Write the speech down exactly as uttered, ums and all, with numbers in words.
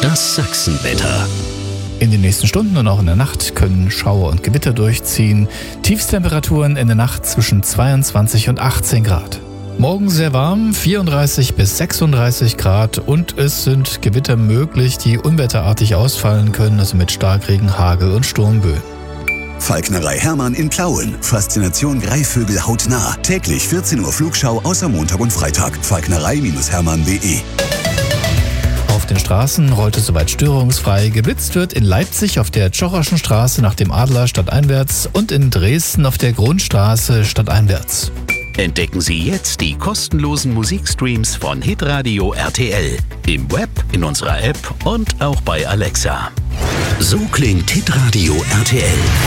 Das Sachsenwetter. In den nächsten Stunden und auch in der Nacht können Schauer und Gewitter durchziehen. Tiefstemperaturen in der Nacht zwischen zweiundzwanzig und achtzehn Grad. Morgen sehr warm, vierunddreißig bis sechsunddreißig Grad, und es sind Gewitter möglich, die unwetterartig ausfallen können, also mit Starkregen, Hagel und Sturmböen. Falknerei Hermann in Plauen. Faszination Greifvögel hautnah. Täglich vierzehn Uhr Flugschau außer Montag und Freitag. falknerei Hermann punkt de. Auf den Straßen rollt es soweit störungsfrei. Geblitzt wird in Leipzig auf der Tschocherschen Straße nach dem Adler stadteinwärts und in Dresden auf der Grundstraße stadteinwärts. Entdecken Sie jetzt die kostenlosen Musikstreams von Hitradio R T L. Im Web, in unserer App und auch bei Alexa. So klingt Hitradio R T L.